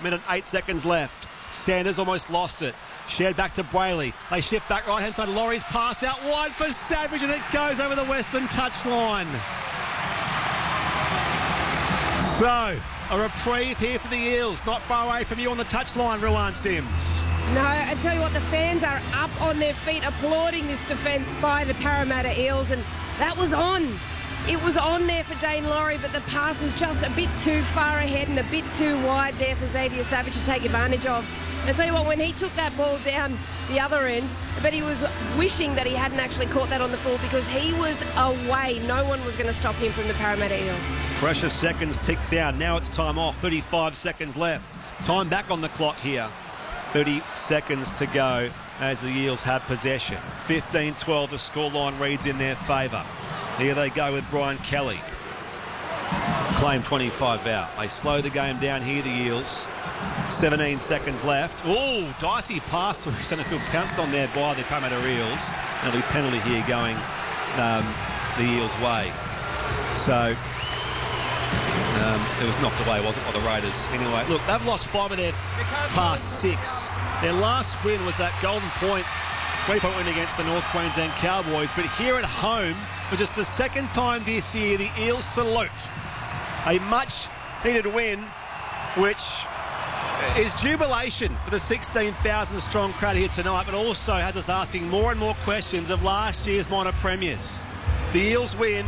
minute, 8 seconds left. Sanders almost lost it. Shared back to Brayley. They shift back right-hand side. Laurie's pass out wide for Savage, and it goes over the Western touchline. So, a reprieve here for the Eels. Not far away from you on the touchline, Ruan Sims. No, I tell you what, the fans are up on their feet applauding this defence by the Parramatta Eels, and that was on. It was on there for Dane Laurie, but the pass was just a bit too far ahead and a bit too wide there for Xavier Savage to take advantage of. And I tell you what, when he took that ball down the other end, I bet he was wishing that he hadn't actually caught that on the full, because he was away. No one was going to stop him from the Parramatta Eels. Precious seconds tick down. Now it's time off. 35 seconds left. Time back on the clock here. 30 seconds to go as the Eels have possession. 15-12, the scoreline reads in their favour. Here they go with Brian Kelly. Claim 25 out. They slow the game down here, the Eels. 17 seconds left. Oh, dicey pass to centre field, pounced on there by the Parramatta Eels. There'll be penalty here going the Eels' way. So it was knocked away, wasn't it, by the Raiders? Anyway, look, they've lost 5 of their past 6. Their last win was that Golden Point 3-point win against the North Queensland Cowboys. But here at home, for just the second time this year, the Eels salute a much-needed win, which is jubilation for the 16,000-strong crowd here tonight, but also has us asking more and more questions of last year's minor premiers. The Eels win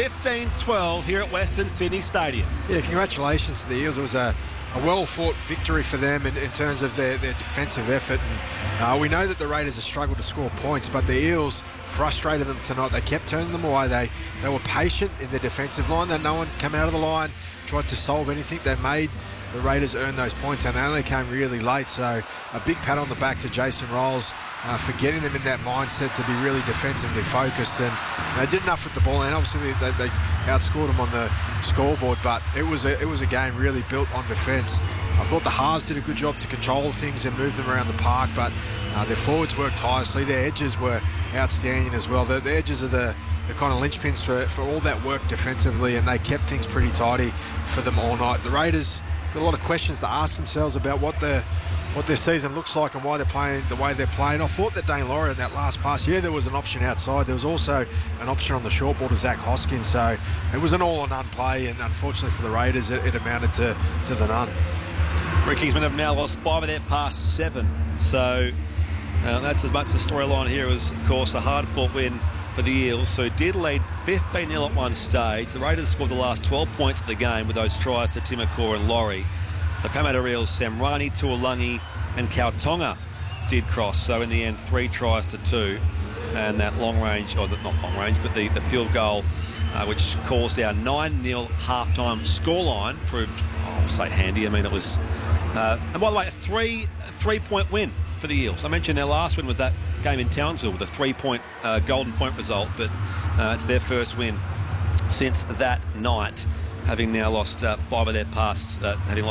15-12 here at Western Sydney Stadium. Yeah, congratulations to the Eels. It was a well-fought victory for them in terms of their defensive effort. And, we know that the Raiders have struggled to score points, but the Eels frustrated them tonight. They kept turning them away. They were patient in the defensive line. That no one came out of the line, tried to solve anything. They made the Raiders earn those points, and they only came really late. So a big pat on the back to Jason Rolls for getting them in that mindset to be really defensively focused. And they did enough with the ball, and obviously they outscored them on the scoreboard. But it was a game really built on defence. I thought the Haas did a good job to control things and move them around the park, but their forwards worked tirelessly. Their edges were outstanding as well. The edges are the kind of linchpins for all that work defensively, and they kept things pretty tidy for them all night. The Raiders got a lot of questions to ask themselves about what their season looks like and why they're playing the way they're playing. I thought that Dane Laurie in that last pass, there was an option outside. There was also an option on the short ball to Zach Hoskins. So it was an all or none play, and unfortunately for the Raiders, it amounted to the none. Kingsmen have now lost 5 of their past 7. So that's as much the storyline here as, of course, a hard-fought win for the Eels, who did lead 15-0 at one stage. The Raiders scored the last 12 points of the game with those tries to Timokor and Laurie. The Parramatta Eels, Samrani, Tuolangi and Kautonga did cross. So in the end, 3 tries to 2. And that long range, or not long range, but the field goal, which caused our 9-0 halftime scoreline, proved, I'll say, handy. I mean, it was... and by the way, a three-point win for the Eels. I mentioned their last win was that game in Townsville with a 3-point Golden Point result, but it's their first win since that night, having now lost 5 of their past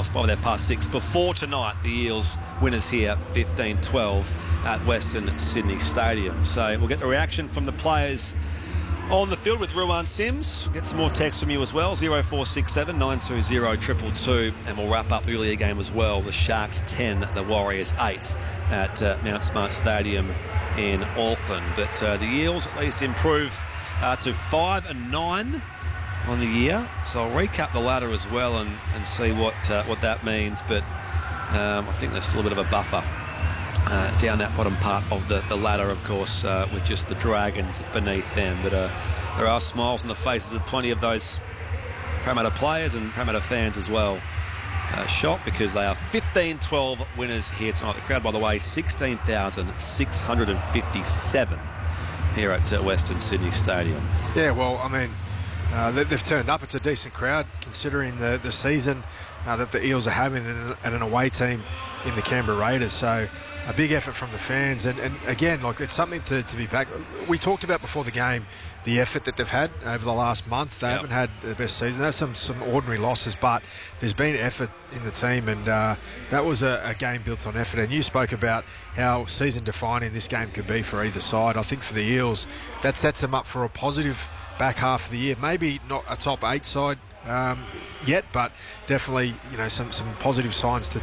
6. Before tonight, the Eels winners here 15-12 at Western Sydney Stadium. So we'll get the reaction from the players on the field with Ruan Sims. Get some more texts from you as well, 0467 920 222, and we'll wrap up the earlier game as well. The Sharks 10, the Warriors 8 at Mount Smart Stadium in Auckland. But the Eels at least improve to 5-9 on the year. So I'll recap the ladder as well and see what that means. But I think there's still a bit of a buffer down that bottom part of the ladder, of course, with just the Dragons beneath them. But there are smiles on the faces of plenty of those Parramatta players and Parramatta fans as well. Shocked because they are 15-12 winners here tonight. The crowd, by the way, 16,657 here at Western Sydney Stadium. Yeah, well, I mean, they've turned up. It's a decent crowd considering the season that the Eels are having and an away team in the Canberra Raiders. So a big effort from the fans, and again, like, it's something to be back. We talked about before the game the effort that they've had over the last month. They haven't had the best season. There's some ordinary losses, but there's been effort in the team, and that was a game built on effort. And you spoke about how season-defining this game could be for either side. I think for the Eels, that sets them up for a positive back half of the year. Maybe not a top 8 side yet, but definitely, some positive signs to